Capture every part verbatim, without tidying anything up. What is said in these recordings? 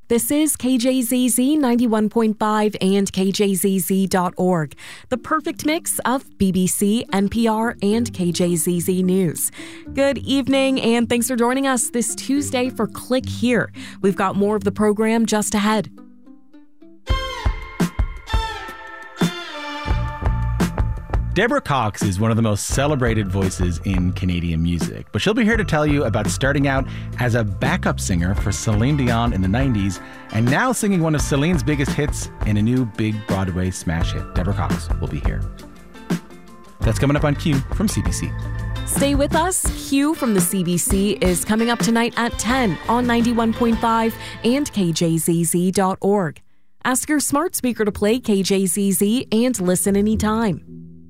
This is K J Z Z ninety-one point five and K J Z Z dot org, the perfect mix of B B C, N P R, and K J Z Z News. Good evening, and thanks for joining us this Tuesday for Click Here. We've got more of the program just ahead. Deborah Cox is one of the most celebrated voices in Canadian music, but she'll be here to tell you about starting out as a backup singer for Celine Dion in the nineties and now singing one of Celine's biggest hits in a new big Broadway smash hit. Deborah Cox will be here. That's coming up on Q from C B C. Stay with us. Q from the C B C is coming up tonight at ten on ninety-one point five and K J Z Z dot org. Ask your smart speaker to play K J Z Z and listen anytime.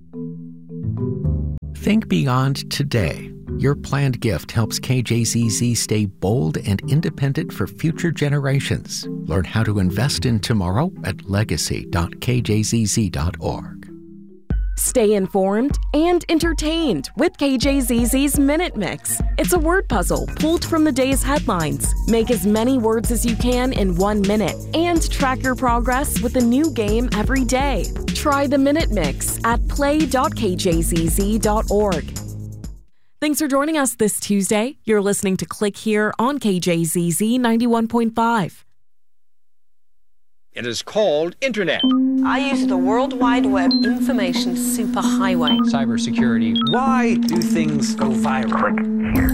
Think beyond today. Your planned gift helps K J Z Z stay bold and independent for future generations. Learn how to invest in tomorrow at legacy dot K J Z Z dot org. Stay informed and entertained with K J Z Z's Minute Mix. It's a word puzzle pulled from the day's headlines. Make as many words as you can in one minute and track your progress with a new game every day. Try the Minute Mix at play dot K J Z Z dot org. Thanks for joining us this Tuesday. You're listening to Click Here on K J Z Z ninety-one point five. It is called Internet. I use the World Wide Web information superhighway. Cybersecurity. Why do things go viral? Click here.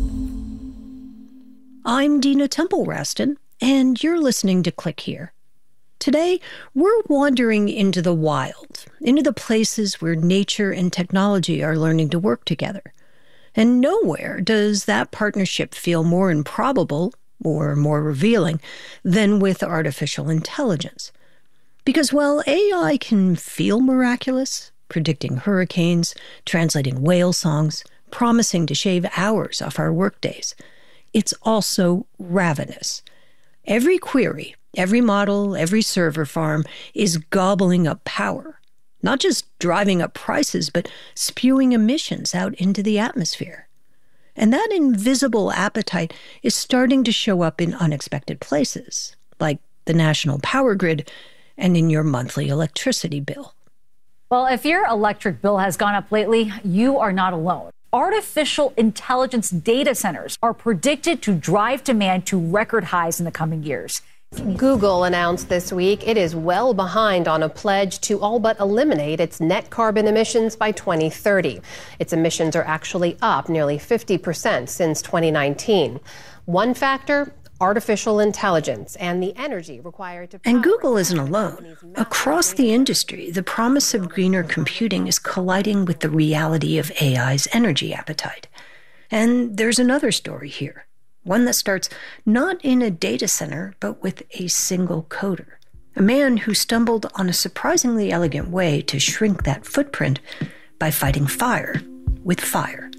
I'm Dina Temple-Raston, and you're listening to Click Here. Today, we're wandering into the wild, into the places where nature and technology are learning to work together. And nowhere does that partnership feel more improbable or more revealing than with artificial intelligence. Because while A I can feel miraculous, predicting hurricanes, translating whale songs, promising to shave hours off our workdays, it's also ravenous. Every query, every model, every server farm is gobbling up power, not just driving up prices, but spewing emissions out into the atmosphere. And that invisible appetite is starting to show up in unexpected places, like the national power grid and in your monthly electricity bill. Well, if your electric bill has gone up lately, you are not alone. Artificial intelligence data centers are predicted to drive demand to record highs in the coming years. Google announced this week it is well behind on a pledge to all but eliminate its net carbon emissions by twenty thirty. Its emissions are actually up nearly fifty percent since twenty nineteen. One factor, artificial intelligence and the energy required to... And Google isn't alone. Across the industry, the promise of greener computing is colliding with the reality of A I's energy appetite. And there's another story here. One that starts not in a data center, but with a single coder. A man who stumbled on a surprisingly elegant way to shrink that footprint by fighting fire with fire.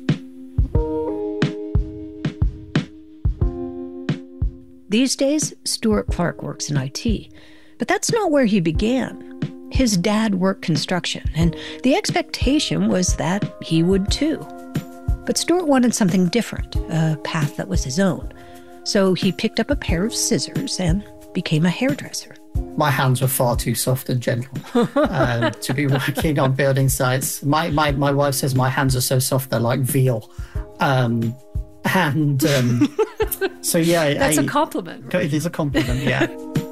These days, Stuart Clark works in I T, but that's not where he began. His dad worked construction, and the expectation was that he would too. But Stuart wanted something different, a path that was his own. So he picked up a pair of scissors and became a hairdresser. My hands were far too soft and gentle uh, to be working on building sites. My, my my wife says my hands are so soft they're like veal. Um, and um, so, yeah. That's I, a compliment. Right? It is a compliment, yeah.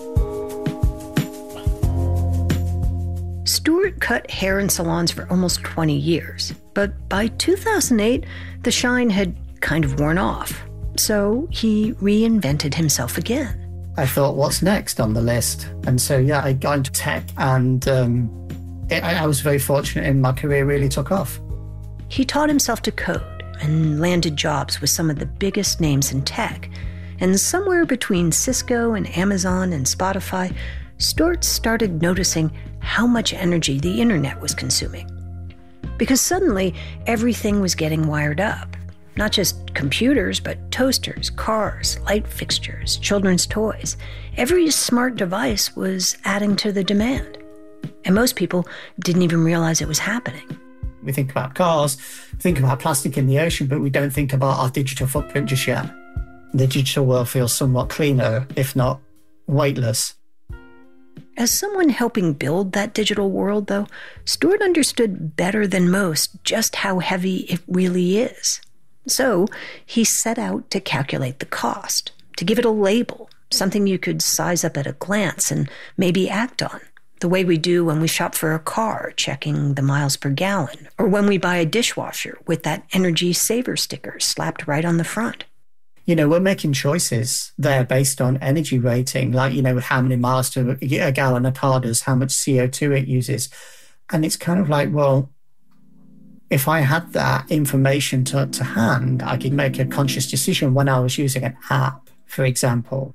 Stuart cut hair in salons for almost twenty years, but by two thousand eight, the shine had kind of worn off. So he reinvented himself again. I thought, what's next on the list? And so, yeah, I got into tech, and um, it, I was very fortunate, and my career really took off. He taught himself to code and landed jobs with some of the biggest names in tech. And somewhere between Cisco and Amazon and Spotify, Stuart started noticing how much energy the internet was consuming. Because suddenly, everything was getting wired up. Not just computers, but toasters, cars, light fixtures, children's toys. Every smart device was adding to the demand. And most people didn't even realize it was happening. We think about cars, think about plastic in the ocean, but we don't think about our digital footprint just yet. The digital world feels somewhat cleaner, if not weightless. As someone helping build that digital world, though, Stuart understood better than most just how heavy it really is. So he set out to calculate the cost, to give it a label, something you could size up at a glance and maybe act on, the way we do when we shop for a car, checking the miles per gallon, or when we buy a dishwasher with that energy saver sticker slapped right on the front. You know, we're making choices there based on energy rating, like, you know, how many miles to a gallon a car does, how much C O two it uses. And it's kind of like, well, if I had that information to, to hand, I could make a conscious decision when I was using an app, for example.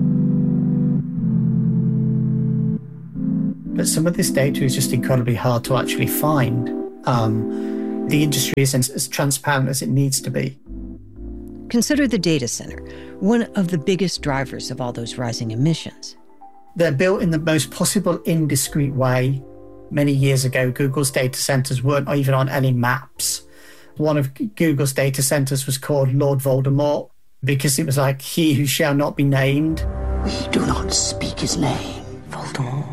But some of this data is just incredibly hard to actually find. Um, the industry isn't as transparent as it needs to be. Consider the data center, one of the biggest drivers of all those rising emissions. They're built in the most possible indiscreet way. Many years ago, Google's data centers weren't even on any maps. One of Google's data centers was called Lord Voldemort because it was like, he who shall not be named. We do not speak his name, Voldemort.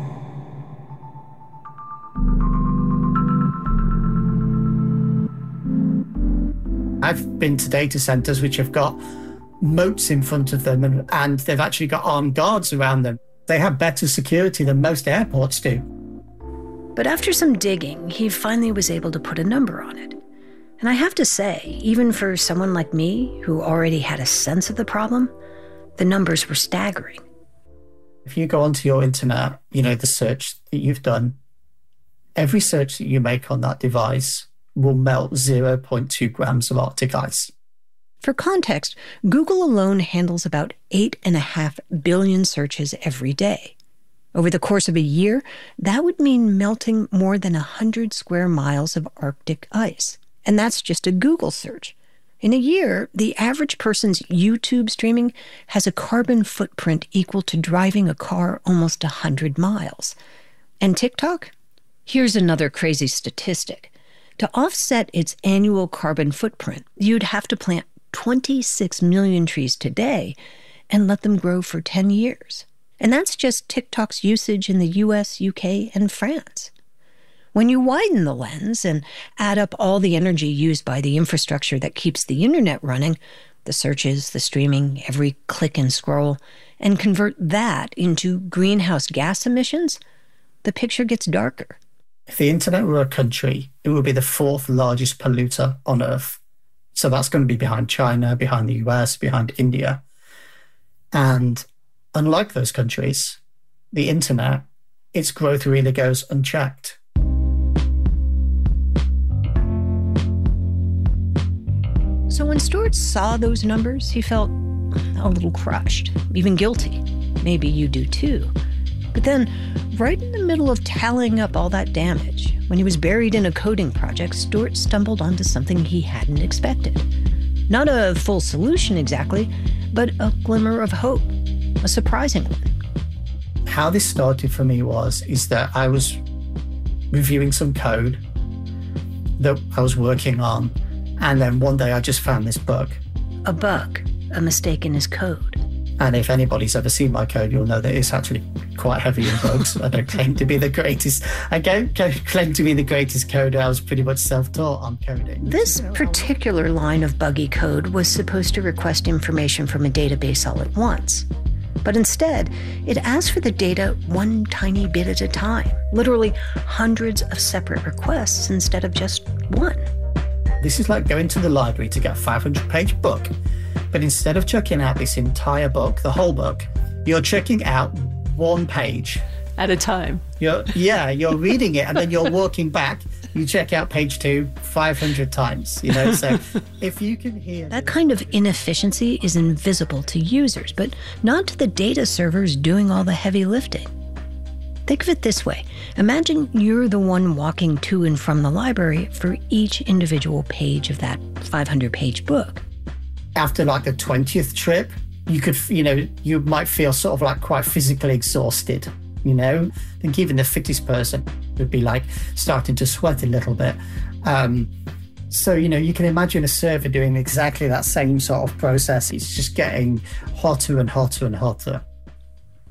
I've been to data centers which have got moats in front of them and, and they've actually got armed guards around them. They have better security than most airports do. But after some digging, he finally was able to put a number on it. And I have to say, even for someone like me, who already had a sense of the problem, the numbers were staggering. If you go onto your internet, you know, the search that you've done, every search that you make on that device will melt zero point two grams of Arctic ice. For context, Google alone handles about eight and a half billion searches every day. Over the course of a year, that would mean melting more than one hundred square miles of Arctic ice. And that's just a Google search. In a year, the average person's YouTube streaming has a carbon footprint equal to driving a car almost one hundred miles. And TikTok? Here's another crazy statistic. To offset its annual carbon footprint, you'd have to plant twenty-six million trees today and let them grow for ten years. And that's just TikTok's usage in the U S, U K, and France. When you widen the lens and add up all the energy used by the infrastructure that keeps the internet running, the searches, the streaming, every click and scroll, and convert that into greenhouse gas emissions, the picture gets darker. If the internet were a country, it would be the fourth largest polluter on Earth. So that's going to be behind China, behind the U S, behind India. And unlike those countries, the internet, its growth really goes unchecked. So when Stuart saw those numbers, he felt a little crushed, even guilty. Maybe you do too. But then, right in the middle of tallying up all that damage, when he was buried in a coding project, Stuart stumbled onto something he hadn't expected. Not a full solution exactly, but a glimmer of hope, a surprising one. How this started for me was, is that I was reviewing some code that I was working on, and then one day I just found this bug. A bug, a mistake in his code. And if anybody's ever seen my code, you'll know that it's actually quite heavy in bugs. I don't claim to be the greatest. I don't claim to be the greatest coder. I was pretty much self-taught on coding. This particular line of buggy code was supposed to request information from a database all at once. But instead, it asked for the data one tiny bit at a time, literally hundreds of separate requests instead of just one. This is like going to the library to get a five hundred page book. But instead of checking out this entire book, the whole book, you're checking out one page. At a time. You're, yeah, you're reading it and then you're walking back. You check out page two five hundred times, you know, so if you can hear... That kind of inefficiency is invisible to users, but not to the data servers doing all the heavy lifting. Think of it this way. Imagine you're the one walking to and from the library for each individual page of that five hundred page book. After like the twentieth trip, you could, you know, you might feel sort of like quite physically exhausted, you know? I think even the fittest person would be like starting to sweat a little bit. Um, so, you know, you can imagine a server doing exactly that same sort of process. It's just getting hotter and hotter and hotter.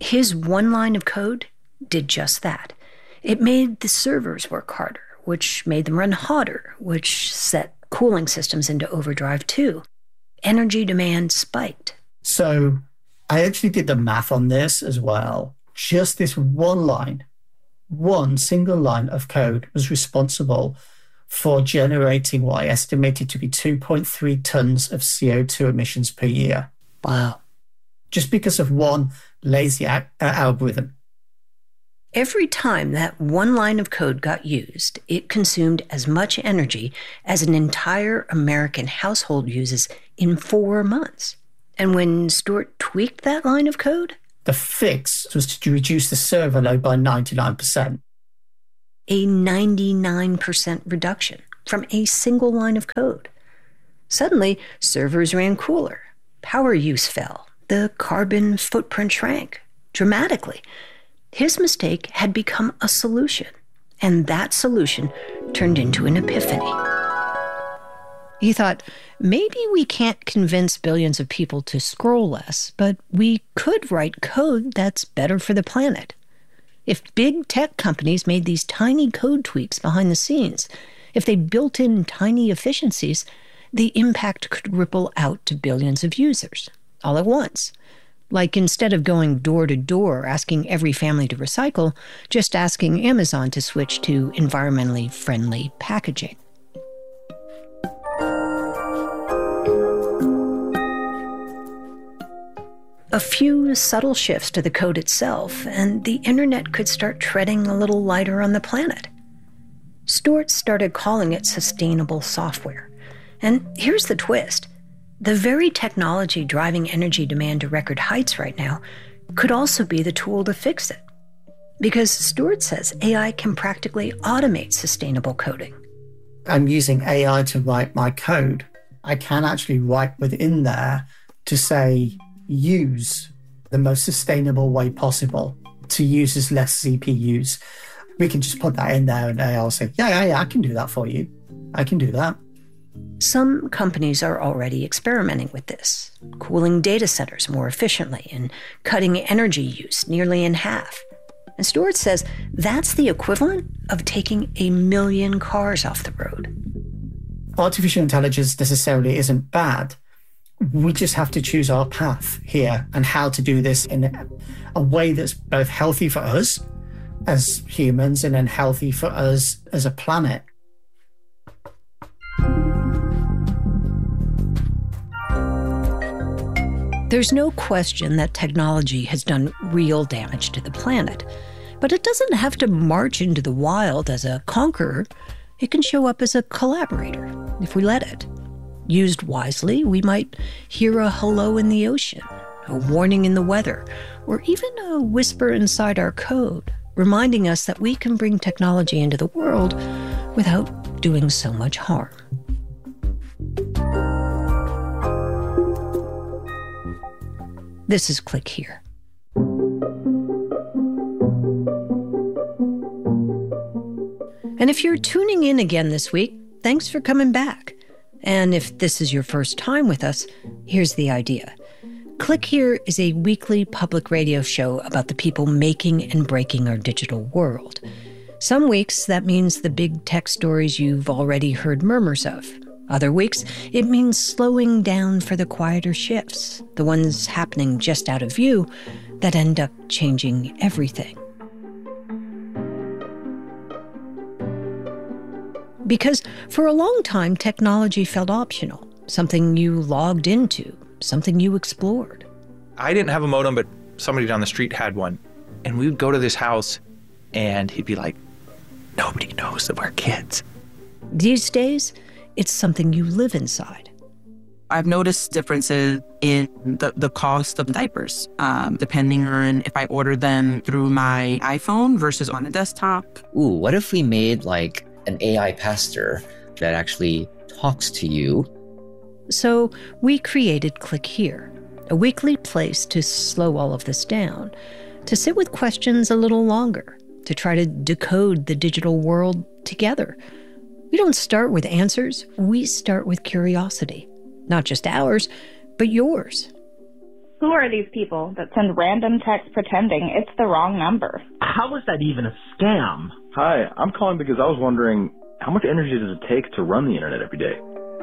His one line of code did just that. It made the servers work harder, which made them run hotter, which set cooling systems into overdrive too. Energy demand spiked. So I actually did the math on this as well. Just this one line, one single line of code was responsible for generating what I estimated to be two point three tons of C O two emissions per year. Wow. Just because of one lazy a- algorithm. Every time that one line of code got used, it consumed as much energy as an entire American household uses in four months. And when Stuart tweaked that line of code, the fix was to reduce the server load by ninety-nine percent. A ninety-nine percent reduction from a single line of code. Suddenly, servers ran cooler, power use fell, the carbon footprint shrank dramatically. His mistake had become a solution, and that solution turned into an epiphany. He thought, maybe we can't convince billions of people to scroll less, but we could write code that's better for the planet. If big tech companies made these tiny code tweaks behind the scenes, if they built in tiny efficiencies, the impact could ripple out to billions of users all at once. Like instead of going door to door asking every family to recycle, just asking Amazon to switch to environmentally friendly packaging. A few subtle shifts to the code itself, and the internet could start treading a little lighter on the planet. Stuart started calling it sustainable software. And here's the twist. The very technology driving energy demand to record heights right now could also be the tool to fix it. Because Stuart says A I can practically automate sustainable coding. I'm using A I to write my code. I can actually write within there to say, use the most sustainable way possible to use as less C P Us. We can just put that in there and A I will say, yeah, yeah, yeah, I can do that for you. I can do that. Some companies are already experimenting with this, cooling data centers more efficiently and cutting energy use nearly in half. And Stuart says that's the equivalent of taking a million cars off the road. Artificial intelligence necessarily isn't bad. We just have to choose our path here and how to do this in a way that's both healthy for us as humans and then healthy for us as a planet. There's no question that technology has done real damage to the planet, but it doesn't have to march into the wild as a conqueror. It can show up as a collaborator, if we let it. Used wisely, we might hear a hello in the ocean, a warning in the weather, or even a whisper inside our code, reminding us that we can bring technology into the world without doing so much harm. This is Click Here. And if you're tuning in again this week, thanks for coming back. And if this is your first time with us, here's the idea. Click Here is a weekly public radio show about the people making and breaking our digital world. Some weeks, that means the big tech stories you've already heard murmurs of. Other weeks, it means slowing down for the quieter shifts, the ones happening just out of view that end up changing everything. Because for a long time, technology felt optional, something you logged into, something you explored. I didn't have a modem, but somebody down the street had one. And we would go to this house, and he'd be like, nobody knows that we're kids. These days, it's something you live inside. I've noticed differences in the, the cost of diapers, um, depending on if I order them through my iPhone versus on a desktop. Ooh, what if we made like an A I pastor that actually talks to you? So we created Click Here, a weekly place to slow all of this down, to sit with questions a little longer, to try to decode the digital world together. We don't start with answers, we start with curiosity. Not just ours, but yours. Who are these people that send random texts pretending it's the wrong number? How is that even a scam? Hi, I'm calling because I was wondering, how much energy does it take to run the internet every day?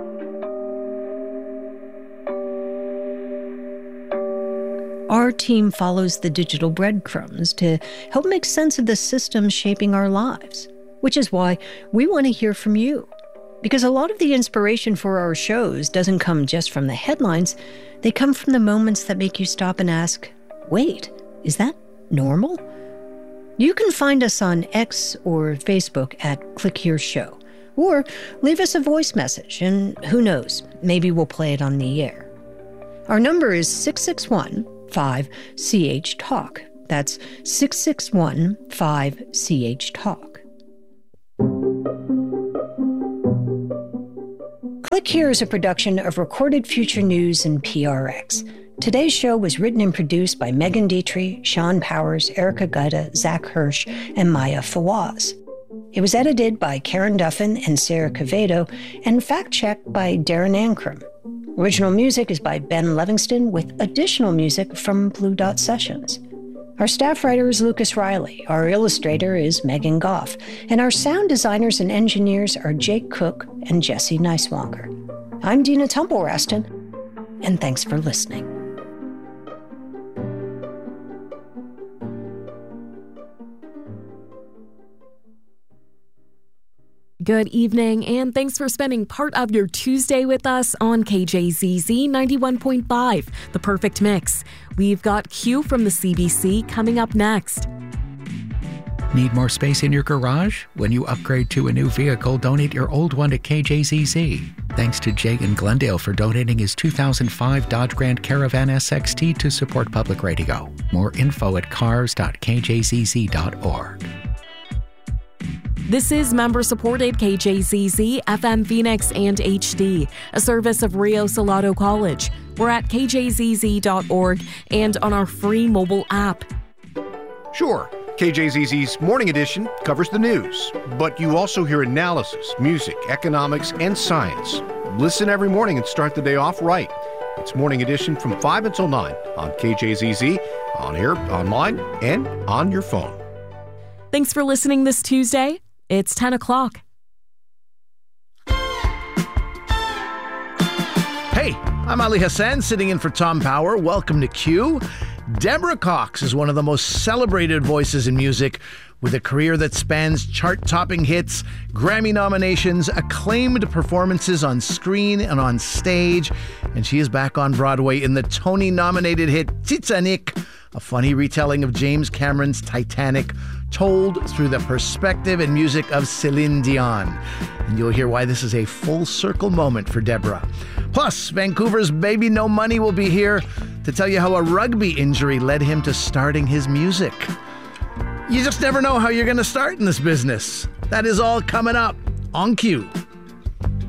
Our team follows the digital breadcrumbs to help make sense of the systems shaping our lives, which is why we want to hear from you. Because a lot of the inspiration for our shows doesn't come just from the headlines, they come from the moments that make you stop and ask, wait, is that normal? You can find us on X or Facebook at Click Here Show, or leave us a voice message, and who knows, maybe we'll play it on the air. Our number is six six one, five C H Talk. That's six six one, five C H Talk. Click Here is a production of Recorded Future News and P R X. Today's show was written and produced by Megan Dietrich, Sean Powers, Erica Gutta, Zach Hirsch, and Maya Fawaz. It was edited by Karen Duffin and Sarah Cavedo, and fact-checked by Darren Ankrum. Original music is by Ben Livingston, with additional music from Blue Dot Sessions. Our staff writer is Lucas Riley, our illustrator is Megan Goff, and our sound designers and engineers are Jake Cook and Jesse Neiswanger. I'm Dina Temple-Raston, and thanks for listening. Good evening, and thanks for spending part of your Tuesday with us on K J Z Z ninety-one point five, The Perfect Mix. We've got Q from the C B C coming up next. Need more space in your garage? When you upgrade to a new vehicle, donate your old one to K J Z Z. Thanks to Jay in Glendale for donating his two thousand five Dodge Grand Caravan S X T to support public radio. More info at cars dot k j z z dot org. This is member-supported K J Z Z, F M Phoenix, and H D, a service of Rio Salado College. We're at k j z z dot org and on our free mobile app. Sure, K J Z Z's Morning Edition covers the news, but you also hear analysis, music, economics, and science. Listen every morning and start the day off right. It's Morning Edition from five until nine on K J Z Z, on air, online, and on your phone. Thanks for listening this Tuesday. It's ten o'clock. Hey, I'm Ali Hassan, sitting in for Tom Power. Welcome to Q. Deborah Cox is one of the most celebrated voices in music, with a career that spans chart-topping hits, Grammy nominations, acclaimed performances on screen and on stage, and she is back on Broadway in the Tony-nominated hit Titanic, a funny retelling of James Cameron's Titanic, told through the perspective and music of Celine Dion. And you'll hear why this is a full-circle moment for Deborah. Plus, Vancouver's Baby No Money will be here to tell you how a rugby injury led him to starting his music. You just never know how you're going to start in this business. That is all coming up on Q.